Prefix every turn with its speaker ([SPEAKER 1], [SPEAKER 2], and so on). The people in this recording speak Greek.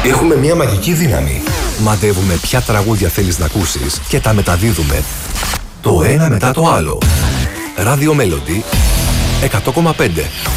[SPEAKER 1] Έχουμε μια μαγική δύναμη.
[SPEAKER 2] Μαντεύουμε ποια τραγούδια θέλεις να ακούσεις και τα μεταδίδουμε το ένα μετά το άλλο. Radio Melody 100,5.